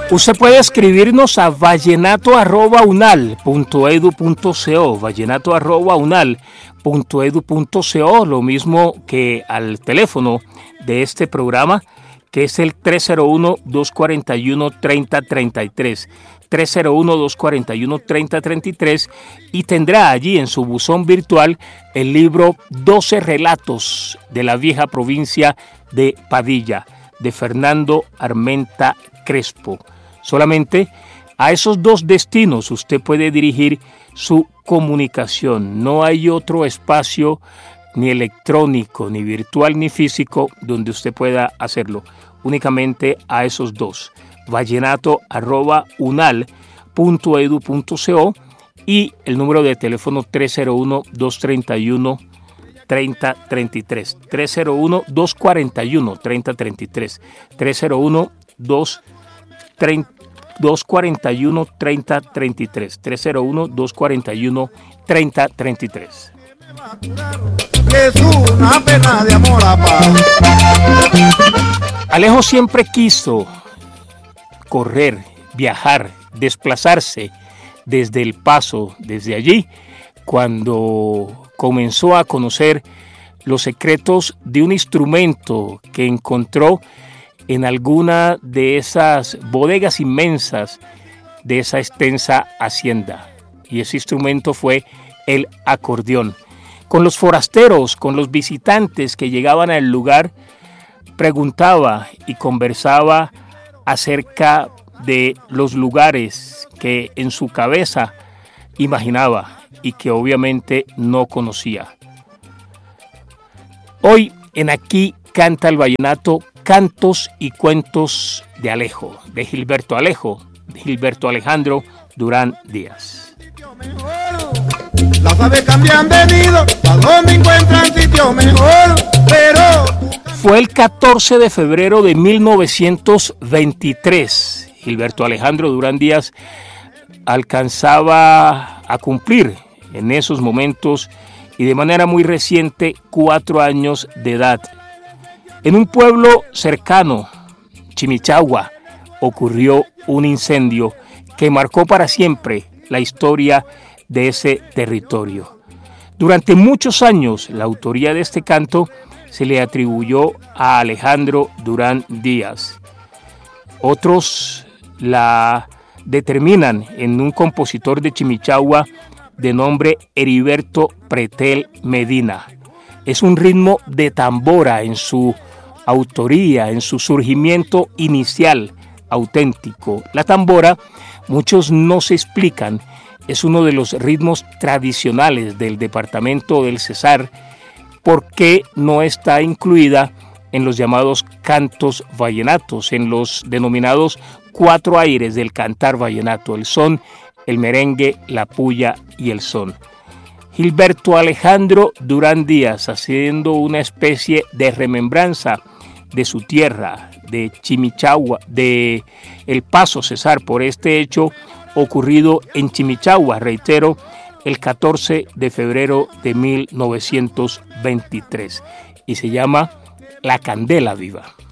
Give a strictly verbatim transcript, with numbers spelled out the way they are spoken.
Usted puede escribirnos a vallenato arroba unal punto edu punto co, vallenato arroba unal punto edu punto co, lo mismo que al teléfono de este programa, que es el tres cero uno, dos cuatro uno, tres cero tres tres, tres cero uno, dos cuatro uno, tres cero tres tres, y tendrá allí en su buzón virtual el libro doce relatos de la vieja provincia de Padilla, de Fernando Armenta Crespo. Solamente a esos dos destinos usted puede dirigir su comunicación. No hay otro espacio, ni electrónico, ni virtual, ni físico, donde usted pueda hacerlo. Únicamente a esos dos. vallenato arroba unal punto edu punto co y el número de teléfono tres cero uno, dos tres uno, tres cero tres tres. tres cero uno, dos cuatro uno, tres cero tres tres. tres cero uno, dos cuatro uno, tres cero tres tres. tres cero uno, dos cuatro uno, tres cero tres tres. Es una pena de amor a paz. Alejo siempre quiso correr, viajar, desplazarse desde El Paso, desde allí, cuando comenzó a conocer los secretos de un instrumento que encontró en alguna de esas bodegas inmensas de esa extensa hacienda. Y ese instrumento fue el acordeón. Con los forasteros, con los visitantes que llegaban al lugar, preguntaba y conversaba acerca de los lugares que en su cabeza imaginaba y que obviamente no conocía. Hoy en Aquí Canta el Vallenato, cantos y cuentos de Alejo, de Gilberto Alejo, de Gilberto Alejandro Durán Díaz. Las aves cambian de nido, a donde encuentran sitio mejor, pero... Fue el catorce de febrero de mil novecientos veintitrés. Gilberto Alejandro Durán Díaz alcanzaba a cumplir en esos momentos y de manera muy reciente cuatro años de edad. En un pueblo cercano, Chimichagua, ocurrió un incendio que marcó para siempre la historia de ese territorio. Durante muchos años, la autoría de este canto se le atribuyó a Alejandro Durán Díaz. Otros la determinan en un compositor de Chimichagua de nombre Heriberto Pretel Medina. Es un ritmo de tambora en su autoría, en su surgimiento inicial, auténtico. La tambora, muchos no se explican, es uno de los ritmos tradicionales del departamento del Cesar, porque no está incluida en los llamados cantos vallenatos, en los denominados cuatro aires del cantar vallenato: el son, el merengue, la puya y el son. Gilberto Alejandro Durán Díaz, haciendo una especie de remembranza de su tierra, de Chimichagua, de El Paso Cesar, por este hecho ocurrido en Chimichagua, reitero, el catorce de febrero de mil novecientos veintitrés, y se llama La Candela Viva.